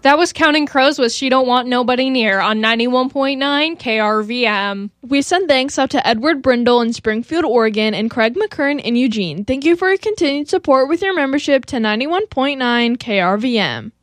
That was Counting Crows with She Don't Want Nobody Near on 91.9 KRVM. We send thanks out to Edward Brindle in Springfield, Oregon, and Craig McKern in Eugene. Thank you for your continued support with your membership to 91.9 KRVM.